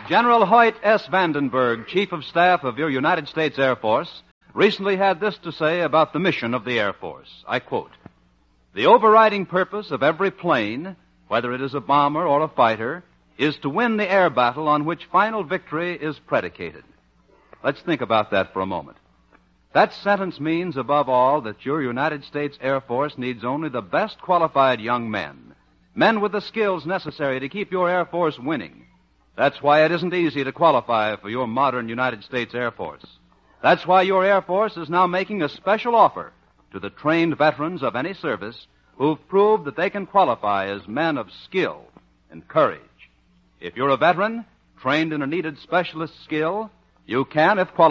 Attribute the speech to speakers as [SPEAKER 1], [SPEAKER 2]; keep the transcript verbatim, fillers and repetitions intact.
[SPEAKER 1] General Hoyt S. Vandenberg, Chief of Staff of your United States Air Force, recently had this to say about the mission of the Air Force. I quote, "The overriding purpose of every plane, whether it is a bomber or a fighter, is to win the air battle on which final victory is predicated." Let's think about that for a moment. That sentence means, above all, that your United States Air Force needs only the best qualified young men, men with the skills necessary to keep your Air Force winning. That's why it isn't easy to qualify for your modern United States Air Force. That's why your Air Force is now making a special offer to the trained veterans of any service who've proved that they can qualify as men of skill and courage. If you're a veteran, trained in a needed specialist skill, you can, if qualified,